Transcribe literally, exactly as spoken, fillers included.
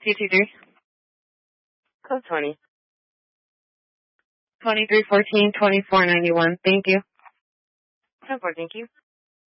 two two three. Code twenty. twenty-three fourteen twenty-four ninety-one. Thank you. ten four, thank you.